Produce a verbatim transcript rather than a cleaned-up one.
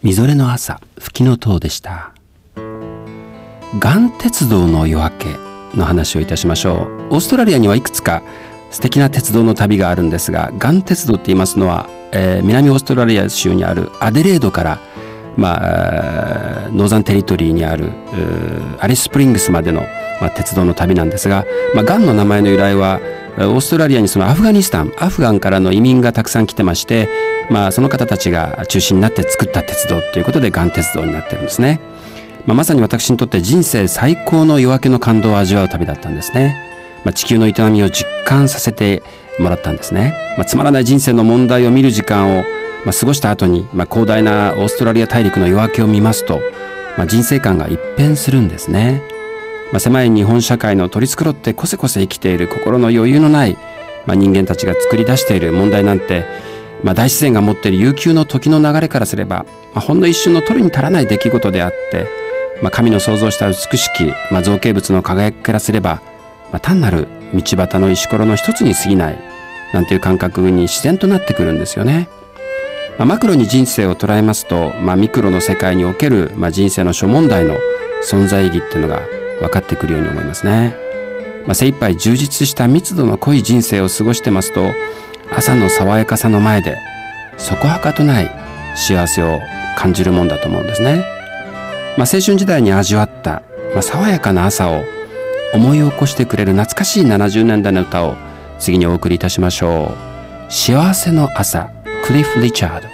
みぞれの朝、吹きの塔でした。岩鉄道の夜明けの話をいたしましょう。オーストラリアにはいくつか素敵な鉄道の旅があるんですが、岩鉄道って言いますのは、えー、南オーストラリア州にあるアデレードから、まあ、ノーザンテリトリーにあるアリススプリングスまでの、まあ、鉄道の旅なんですが、まあ、岩の名前の由来はオーストラリアにそのアフガニスタンアフガンからの移民がたくさん来てまして、まあ、その方たちが中心になって作った鉄道ということで岩鉄道になってるんですね。まあ、まさに私にとって人生最高の夜明けの感動を味わう旅だったんですね。まあ、地球の営みを実感させてもらったんですね。まあ、つまらない人生の問題を見る時間を、まあ、過ごした後に、まあ、広大なオーストラリア大陸の夜明けを見ますと、まあ、人生観が一変するんですね。まあ、狭い日本社会の取り繕ってこせこせ生きている心の余裕のない、まあ、人間たちが作り出している問題なんて、まあ、大自然が持っている悠久の時の流れからすれば、まあ、ほんの一瞬の取るに足らない出来事であって、まあ、神の創造した美しき、まあ、造形物の輝きからすれば、まあ、単なる道端の石ころの一つに過ぎないなんていう感覚に自然となってくるんですよね。まあ、マクロに人生を捉えますと、まあ、ミクロの世界における、まあ、人生の諸問題の存在意義っていうのが分かってくるように思いますね。まあ、精一杯充実した密度の濃い人生を過ごしてますと、朝の爽やかさの前でそこはかとない幸せを感じるもんだと思うんですね。まあ、青春時代に味わった、まあ、爽やかな朝を思い起こしてくれる懐かしいななじゅうねんだいの歌を次にお送りいたしましょう。幸せの朝、クリフ・リチャード。